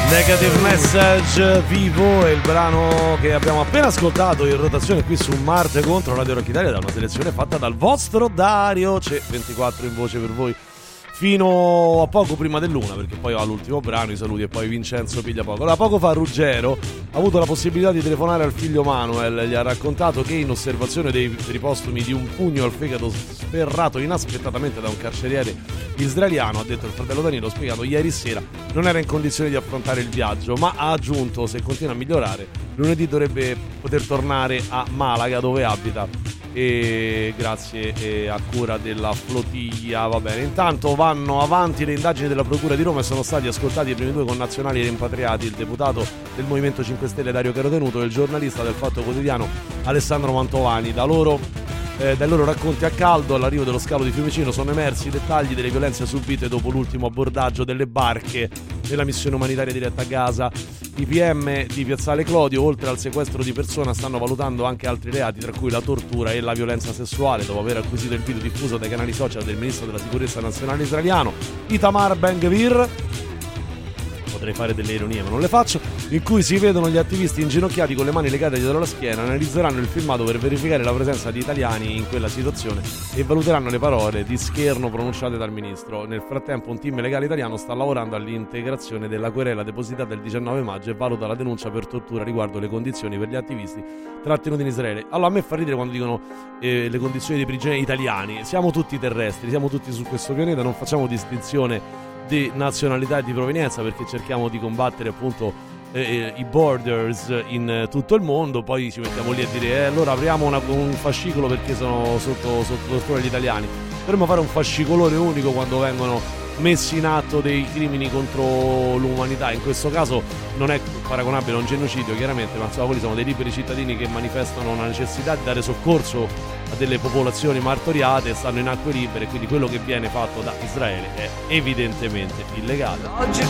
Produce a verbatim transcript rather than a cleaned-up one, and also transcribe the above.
Negative Message vivo è il brano che abbiamo appena ascoltato in rotazione qui su Marte contro Radio Rock Italia, da una selezione fatta dal vostro Dario. C'è ventiquattro in voce per voi fino a poco prima dell'una, perché poi va l'ultimo brano, i saluti, e poi Vincenzo piglia poco. Allora, poco fa Ruggero ha avuto la possibilità di telefonare al figlio Manuel, gli ha raccontato che in osservazione dei tripostumi di un pugno al fegato sferrato inaspettatamente da un carceriere israeliano, ha detto il fratello Danilo, spiegato ieri sera, non era in condizione di affrontare il viaggio, ma ha aggiunto, se continua a migliorare, lunedì dovrebbe poter tornare a Malaga, dove abita, e grazie e a cura della flottiglia. Va bene, intanto vanno avanti le indagini della Procura di Roma e sono stati ascoltati i primi due connazionali rimpatriati, il deputato del Movimento cinque Stelle Dario Carotenuto e il giornalista del Fatto Quotidiano Alessandro Mantovani. Da loro Eh, dai loro racconti a caldo, all'arrivo dello scalo di Fiumicino sono emersi i dettagli delle violenze subite dopo l'ultimo abbordaggio delle barche della missione umanitaria diretta a Gaza. I P M di Piazzale Clodio, oltre al sequestro di persona, stanno valutando anche altri reati, tra cui la tortura e la violenza sessuale, dopo aver acquisito il video diffuso dai canali social del ministro della sicurezza nazionale israeliano Itamar Ben-Gvir, potrei fare delle ironie ma non le faccio, in cui si vedono gli attivisti inginocchiati con le mani legate dietro la schiena. Analizzeranno il filmato per verificare la presenza di italiani in quella situazione e valuteranno le parole di scherno pronunciate dal ministro. Nel frattempo un team legale italiano sta lavorando all'integrazione della querela depositata il diciannove maggio e valuta la denuncia per tortura riguardo le condizioni per gli attivisti trattenuti in Israele. Allora, a me fa ridere quando dicono eh, le condizioni dei prigionieri italiani. Siamo tutti terrestri, siamo tutti su questo pianeta, non facciamo distinzione di nazionalità e di provenienza, perché cerchiamo di combattere appunto eh, i borders in eh, tutto il mondo. Poi ci mettiamo lì a dire eh, allora apriamo una, un fascicolo perché sono sotto sotto tortura gli italiani. Dovremmo fare un fascicolone unico quando vengono messi in atto dei crimini contro l'umanità. In questo caso non è paragonabile a un genocidio chiaramente, ma insomma quelli sono dei liberi cittadini che manifestano una necessità di dare soccorso a delle popolazioni martoriate, stanno in acque libere, quindi quello che viene fatto da Israele è evidentemente illegale.